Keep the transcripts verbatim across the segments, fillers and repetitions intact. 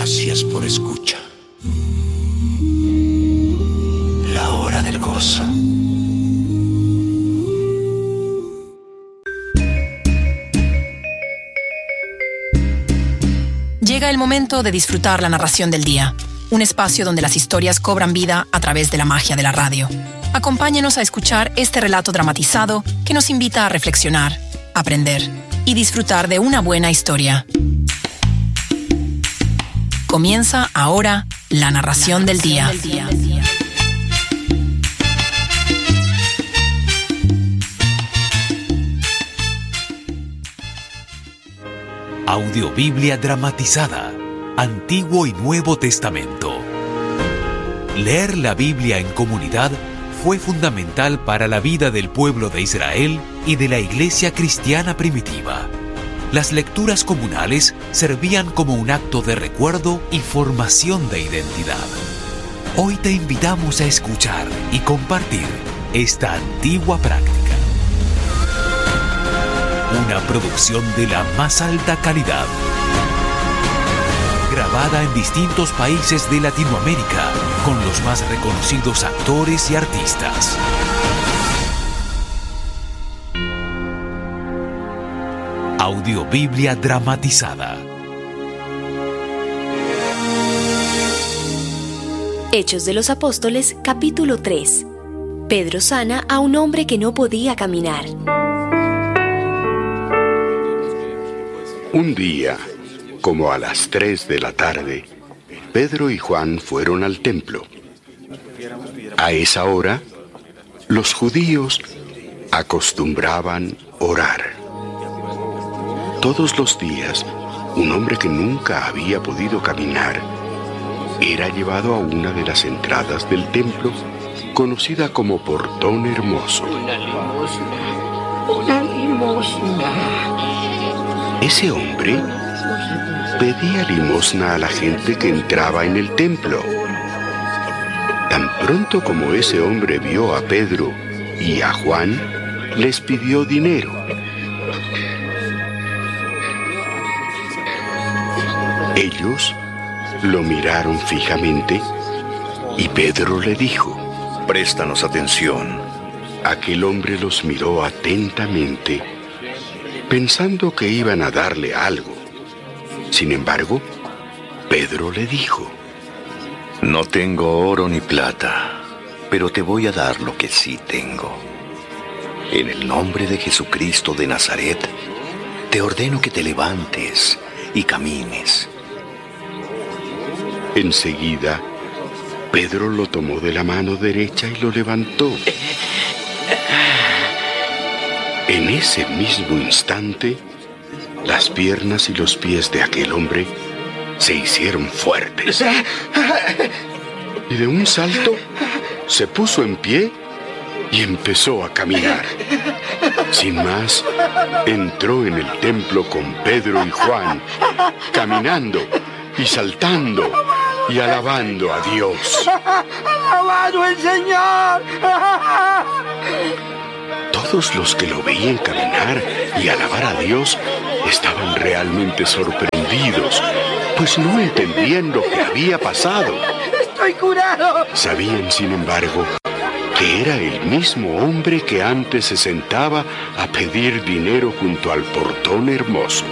Gracias por escucha. La hora del gozo. Llega el momento de disfrutar la narración del día, un espacio donde las historias cobran vida a través de la magia de la radio. Acompáñenos a escuchar este relato dramatizado que nos invita a reflexionar, aprender y disfrutar de una buena historia. Comienza ahora la narración, la narración del día. Del día. Audiobiblia dramatizada, Antiguo y Nuevo Testamento. Leer la Biblia en comunidad fue fundamental para la vida del pueblo de Israel y de la iglesia cristiana primitiva. Las lecturas comunales servían como un acto de recuerdo y formación de identidad. Hoy te invitamos a escuchar y compartir esta antigua práctica. Una producción de la más alta calidad. Grabada en distintos países de Latinoamérica con los más reconocidos actores y artistas. Audiobiblia dramatizada. Hechos de los Apóstoles, capítulo tres. Pedro sana a un hombre que no podía caminar. Un día, como a las tres de la tarde, Pedro y Juan fueron al templo. A esa hora, los judíos acostumbraban orar. Todos los días, un hombre que nunca había podido caminar era llevado a una de las entradas del templo, conocida como Portón Hermoso. Una limosna, una limosna. Ese hombre pedía limosna a la gente que entraba en el templo. Tan pronto como ese hombre vio a Pedro y a Juan, les pidió dinero. Ellos lo miraron fijamente y Pedro le dijo: «Préstanos atención». Aquel hombre los miró atentamente, pensando que iban a darle algo. Sin embargo, Pedro le dijo: «No tengo oro ni plata, pero te voy a dar lo que sí tengo. En el nombre de Jesucristo de Nazaret, te ordeno que te levantes y camines». Enseguida, Pedro lo tomó de la mano derecha y lo levantó. En ese mismo instante, las piernas y los pies de aquel hombre se hicieron fuertes. Y de un salto, se puso en pie y empezó a caminar. Sin más, entró en el templo con Pedro y Juan, caminando y saltando y alabando a Dios. ¡Alabado el Señor! Todos los que lo veían caminar y alabar a Dios estaban realmente sorprendidos, pues no entendían lo que había pasado. ¡Estoy curado! Sabían, sin embargo, que era el mismo hombre que antes se sentaba a pedir dinero junto al Portón Hermoso.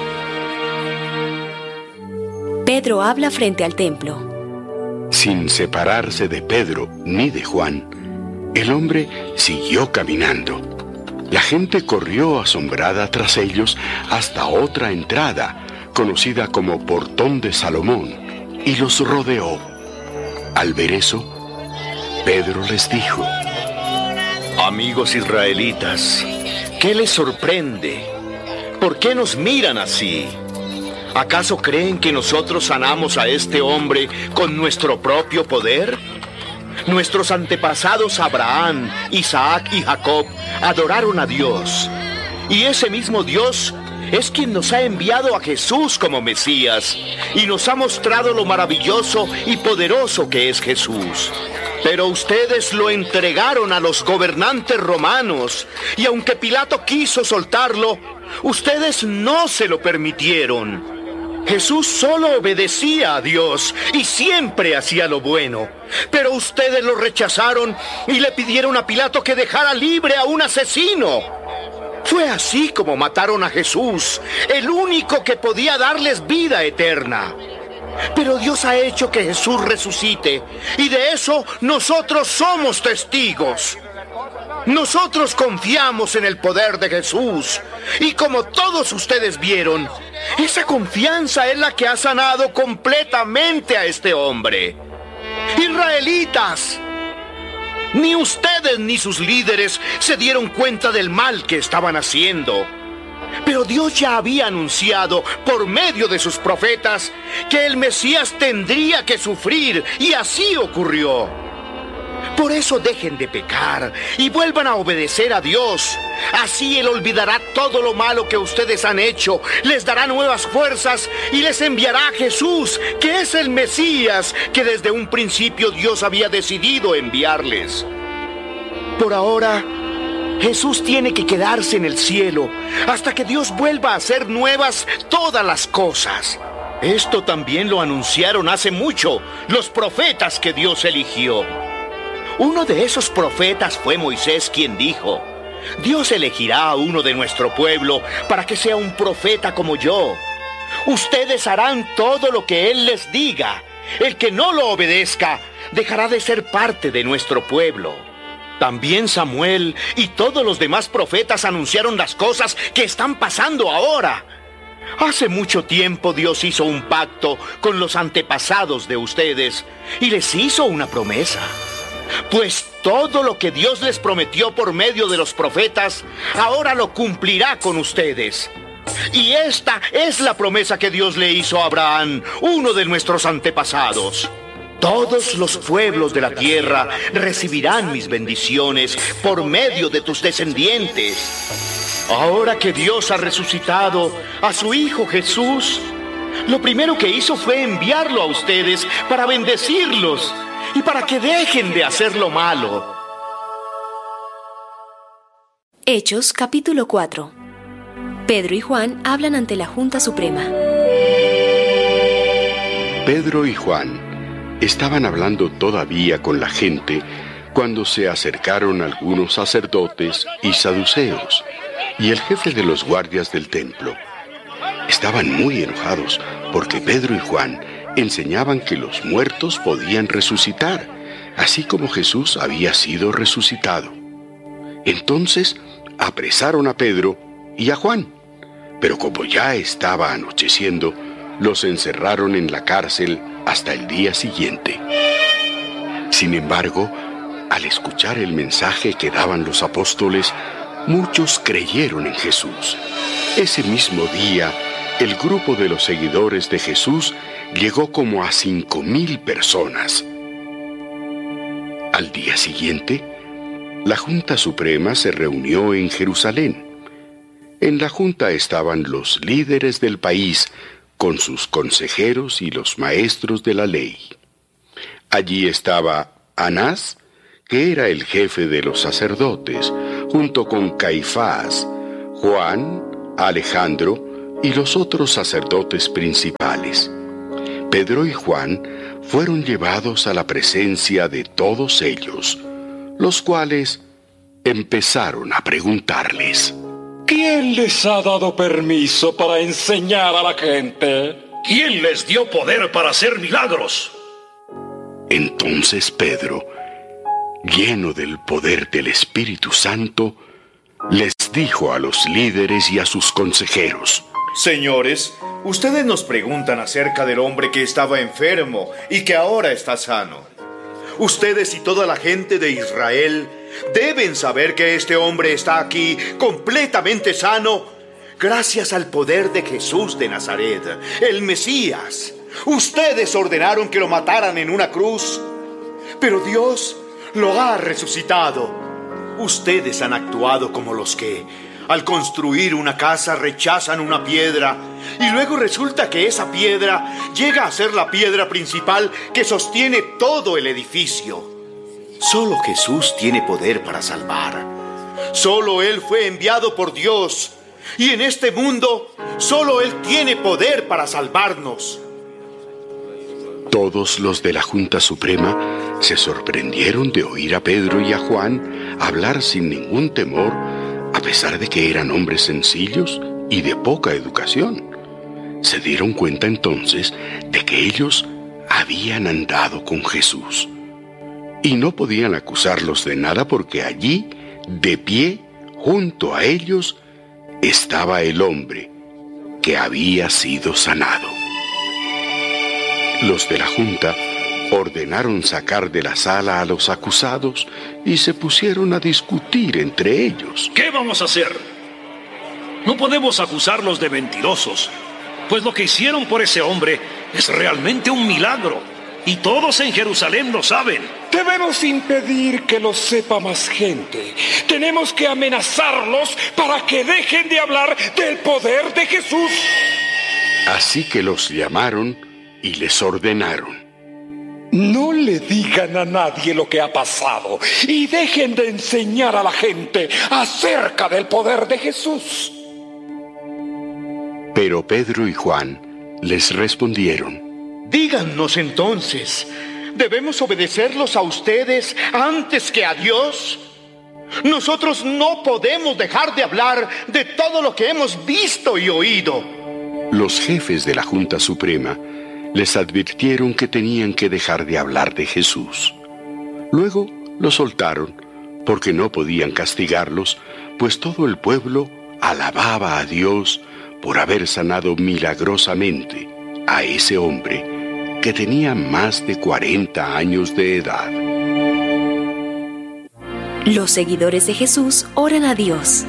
Pedro habla frente al templo. Sin separarse de Pedro ni de Juan, el hombre siguió caminando. La gente corrió asombrada tras ellos hasta otra entrada, conocida como Portón de Salomón, y los rodeó. Al ver eso, Pedro les dijo: «Amigos israelitas, ¿qué les sorprende? ¿Por qué nos miran así? ¿Acaso creen que nosotros sanamos a este hombre con nuestro propio poder? Nuestros antepasados Abraham, Isaac y Jacob adoraron a Dios. Y ese mismo Dios es quien nos ha enviado a Jesús como Mesías y nos ha mostrado lo maravilloso y poderoso que es Jesús. Pero ustedes lo entregaron a los gobernantes romanos y aunque Pilato quiso soltarlo, ustedes no se lo permitieron. Jesús solo obedecía a Dios y siempre hacía lo bueno. Pero ustedes lo rechazaron y le pidieron a Pilato que dejara libre a un asesino. Fue así como mataron a Jesús, el único que podía darles vida eterna. Pero Dios ha hecho que Jesús resucite, y de eso nosotros somos testigos. Nosotros confiamos en el poder de Jesús, y como todos ustedes vieron, esa confianza es la que ha sanado completamente a este hombre. Israelitas, ni ustedes ni sus líderes se dieron cuenta del mal que estaban haciendo. Pero Dios ya había anunciado por medio de sus profetas que el Mesías tendría que sufrir, y así ocurrió. Por eso dejen de pecar y vuelvan a obedecer a Dios. Así Él olvidará todo lo malo que ustedes han hecho, les dará nuevas fuerzas y les enviará a Jesús, que es el Mesías que desde un principio Dios había decidido enviarles. Por ahora, Jesús tiene que quedarse en el cielo hasta que Dios vuelva a hacer nuevas todas las cosas. Esto también lo anunciaron hace mucho los profetas que Dios eligió. Uno de esos profetas fue Moisés, quien dijo: Dios elegirá a uno de nuestro pueblo para que sea un profeta como yo. Ustedes harán todo lo que Él les diga. El que no lo obedezca dejará de ser parte de nuestro pueblo. También Samuel y todos los demás profetas anunciaron las cosas que están pasando ahora. Hace mucho tiempo Dios hizo un pacto con los antepasados de ustedes y les hizo una promesa. Pues todo lo que Dios les prometió por medio de los profetas, ahora lo cumplirá con ustedes. Y esta es la promesa que Dios le hizo a Abraham, uno de nuestros antepasados. Todos los pueblos de la tierra recibirán mis bendiciones por medio de tus descendientes. Ahora que Dios ha resucitado a su Hijo Jesús, lo primero que hizo fue enviarlo a ustedes para bendecirlos y para que dejen de hacer lo malo. Hechos capítulo cuatro. Pedro y Juan hablan ante la Junta Suprema. Pedro y Juan estaban hablando todavía con la gente cuando se acercaron algunos sacerdotes y saduceos y el jefe de los guardias del templo. Estaban muy enojados porque Pedro y Juan enseñaban que los muertos podían resucitar, así como Jesús había sido resucitado. Entonces apresaron a Pedro y a Juan, pero como ya estaba anocheciendo, los encerraron en la cárcel hasta el día siguiente. Sin embargo, al escuchar el mensaje que daban los apóstoles, muchos creyeron en Jesús. Ese mismo día, el grupo de los seguidores de Jesús llegó como a cinco mil personas. Al día siguiente, la Junta Suprema se reunió en Jerusalén. En la junta estaban los líderes del país, con sus consejeros y los maestros de la ley. Allí estaba Anás, que era el jefe de los sacerdotes, junto con Caifás, Juan, Alejandro y los otros sacerdotes principales. Pedro y Juan fueron llevados a la presencia de todos ellos, los cuales empezaron a preguntarles: ¿quién les ha dado permiso para enseñar a la gente? ¿Quién les dio poder para hacer milagros? Entonces Pedro, lleno del poder del Espíritu Santo, les dijo a los líderes y a sus consejeros: Señores, ustedes nos preguntan acerca del hombre que estaba enfermo y que ahora está sano. Ustedes y toda la gente de Israel deben saber que este hombre está aquí completamente sano gracias al poder de Jesús de Nazaret, el Mesías. Ustedes ordenaron que lo mataran en una cruz, pero Dios lo ha resucitado. Ustedes han actuado como los que, al construir una casa, rechazan una piedra y luego resulta que esa piedra llega a ser la piedra principal que sostiene todo el edificio. Solo Jesús tiene poder para salvar. Solo Él fue enviado por Dios. y en este mundo solo Él tiene poder para salvarnos. Todos los de la Junta Suprema se sorprendieron de oír a Pedro y a Juan hablar sin ningún temor, a pesar de que eran hombres sencillos y de poca educación. Se dieron cuenta entonces de que ellos habían andado con Jesús. Y no podían acusarlos de nada porque allí, de pie, junto a ellos, estaba el hombre que había sido sanado. Los de la Junta ordenaron sacar de la sala a los acusados y se pusieron a discutir entre ellos. ¿Qué vamos a hacer? No podemos acusarlos de mentirosos, pues lo que hicieron por ese hombre es realmente un milagro, y todos en Jerusalén lo saben. Debemos impedir que lo sepa más gente. Tenemos que amenazarlos para que dejen de hablar del poder de Jesús. Así que los llamaron y les ordenaron: no le digan a nadie lo que ha pasado y dejen de enseñar a la gente acerca del poder de Jesús. Pero Pedro y Juan les respondieron: díganos entonces, ¿debemos obedecerlos a ustedes antes que a Dios? Nosotros no podemos dejar de hablar de todo lo que hemos visto y oído. Los jefes de la Junta Suprema les advirtieron que tenían que dejar de hablar de Jesús. Luego los soltaron porque no podían castigarlos, pues todo el pueblo alababa a Dios por haber sanado milagrosamente a ese hombre que tenía más de cuarenta años de edad. Los seguidores de Jesús oran a Dios.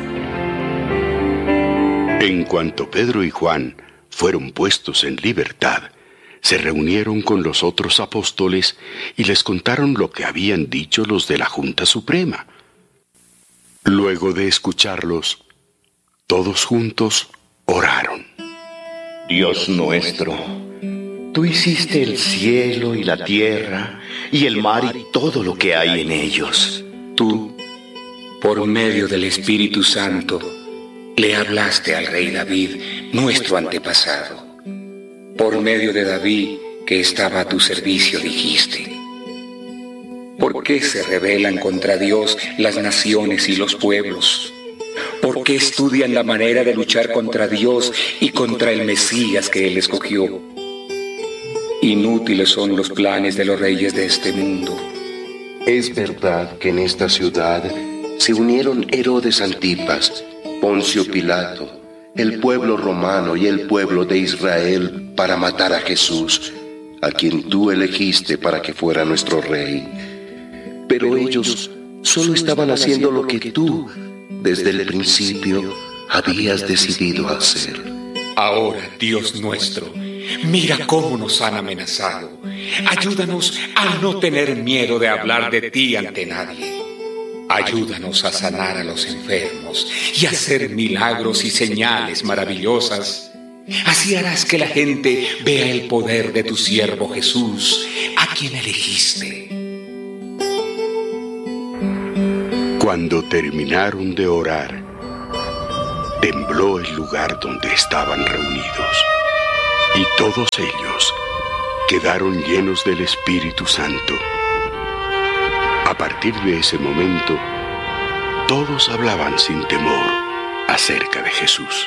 En cuanto Pedro y Juan fueron puestos en libertad, se reunieron con los otros apóstoles y les contaron lo que habían dicho los de la Junta Suprema. Luego de escucharlos, todos juntos oraron. Dios nuestro, tú hiciste el cielo y la tierra y el mar y todo lo que hay en ellos. Tú, por medio del Espíritu Santo, le hablaste al rey David, nuestro antepasado. Por medio de David, que estaba a tu servicio, dijiste: ¿por qué se rebelan contra Dios las naciones y los pueblos? ¿Por qué estudian la manera de luchar contra Dios y contra el Mesías que Él escogió? Inútiles son los planes de los reyes de este mundo. Es verdad que en esta ciudad se unieron Herodes Antipas, Poncio Pilato, el pueblo romano y el pueblo de Israel para matar a Jesús, a quien tú elegiste para que fuera nuestro rey. Pero ellos solo estaban haciendo lo que tú, desde el principio, habías decidido hacer. Ahora, Dios nuestro, mira cómo nos han amenazado. Ayúdanos a no tener miedo de hablar de ti ante nadie. Ayúdanos a sanar a los enfermos y a hacer milagros y señales maravillosas. Así harás que la gente vea el poder de tu siervo Jesús, a quien elegiste. Cuando terminaron de orar, tembló el lugar donde estaban reunidos, y todos ellos quedaron llenos del Espíritu Santo. A partir de ese momento, todos hablaban sin temor acerca de Jesús.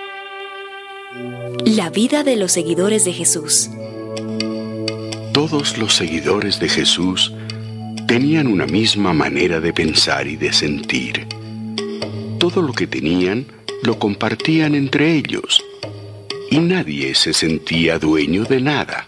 La vida de los seguidores de Jesús. Todos los seguidores de Jesús tenían una misma manera de pensar y de sentir. Todo lo que tenían lo compartían entre ellos, y nadie se sentía dueño de nada.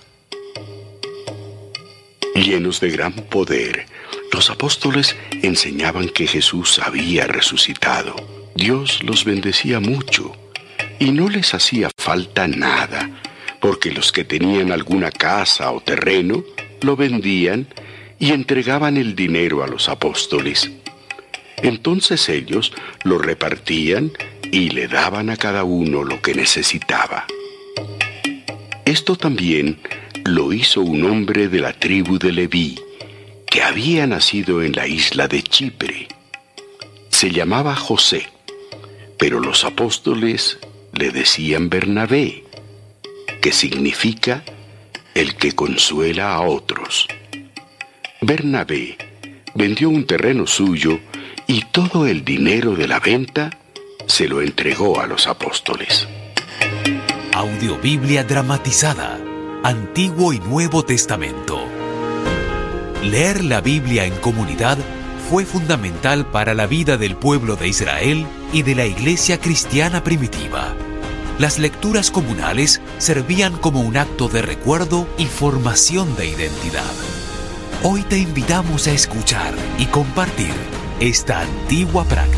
Llenos de gran poder, los apóstoles enseñaban que Jesús había resucitado. Dios los bendecía mucho y no les hacía falta nada, porque los que tenían alguna casa o terreno lo vendían y entregaban el dinero a los apóstoles. Entonces ellos lo repartían y le daban a cada uno lo que necesitaba. Esto también lo hizo un hombre de la tribu de Leví, que había nacido en la isla de Chipre. Se llamaba José, pero los apóstoles le decían Bernabé, que significa el que consuela a otros. Bernabé vendió un terreno suyo y todo el dinero de la venta se lo entregó a los apóstoles. Audiobiblia dramatizada, Antiguo y Nuevo Testamento. Leer la Biblia en comunidad fue fundamental para la vida del pueblo de Israel y de la iglesia cristiana primitiva. Las lecturas comunales servían como un acto de recuerdo y formación de identidad. Hoy te invitamos a escuchar y compartir esta antigua práctica.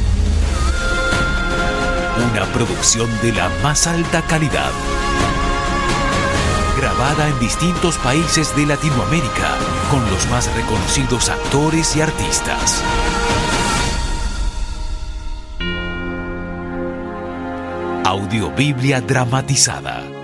Una producción de la más alta calidad. Grabada en distintos países de Latinoamérica con los más reconocidos actores y artistas. Audiobiblia dramatizada.